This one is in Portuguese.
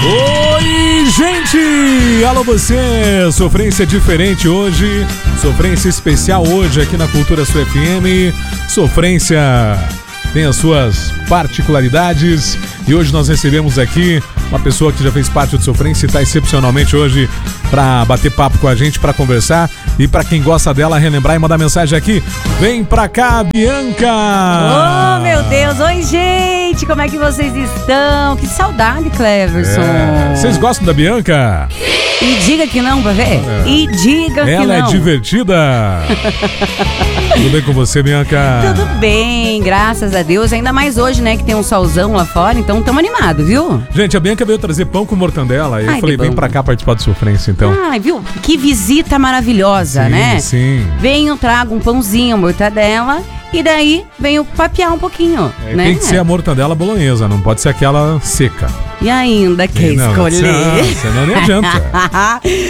Oi, gente! Alô você! Sofrência diferente hoje, sofrência especial hoje aqui na Cultura Sul FM. Sofrência tem as suas particularidades e hoje nós recebemos aqui uma pessoa que já fez parte do Sofrência e está excepcionalmente hoje para bater papo com a gente, para conversar e para quem gosta dela relembrar e mandar mensagem aqui. Vem pra cá, Bianca! Oh, meu Deus! Oi, gente! Como é que vocês estão? Que saudade, Cleverson! Vocês gostam da Bianca? E diga que não, pra ver? E diga que não. Ela é divertida! Tudo bem com você, Bianca? Tudo bem, graças a Deus. Ainda mais hoje, né, que tem um solzão lá fora, então estamos animados, viu? Gente, a Bianca veio trazer pão com mortandela. E eu falei, vem pra cá participar do Sofrência, então. Ai, viu? Que visita maravilhosa, sim, né? Sim. Venho, trago um pãozinho, mortadela. E daí venho papear um pouquinho, né? Tem que ser a mortadela bolonhesa, não pode ser aquela seca. E ainda quer escolher. Senão nem adianta.